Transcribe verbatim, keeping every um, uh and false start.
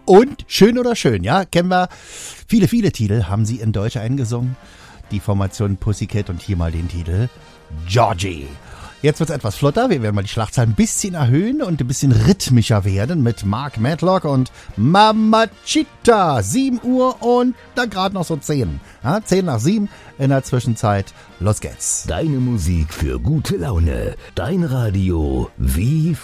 Und Schön oder Schön, ja, kennen wir. Viele, viele Titel haben sie in Deutsch eingesungen. Die Formation Pussycat und hier mal den Titel Georgie. Jetzt wird's etwas flotter. Wir werden mal die Schlagzahl ein bisschen erhöhen und ein bisschen rhythmischer werden mit Mark Matlock und Mamacita. sieben Uhr und dann gerade noch so zehn. Ja, zehn nach sieben in der Zwischenzeit. Los geht's. Deine Musik für gute Laune. Dein Radio wie